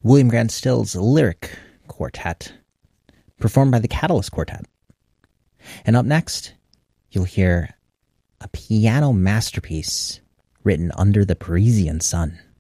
William Grant Still's Lyric Quartet, performed by the Catalyst Quartet. And up next, you'll hear a piano masterpiece written under the Parisian sun.